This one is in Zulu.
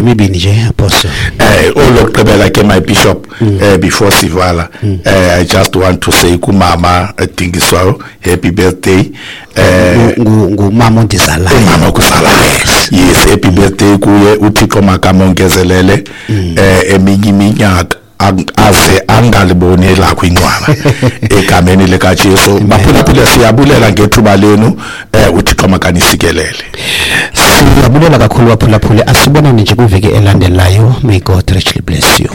emibini nje apostle. Olokugqibela ke my bishop before sivala I just want to say kumama Dingiswayo happy birthday ngumama ondizalayo. Umama kuzalayo. Yes, happy birthday kuye uThixo makamongezelele eminye iminyaka aze angaliboni lakho ingcwaba egameni lika Jesu. Baphulaphula siyabulela ngethuba lenu uThixo makanisikelele. Siyabulela kakhulu baphulaphula asibonane nje kwiveki elandelayo. May God richly bless you.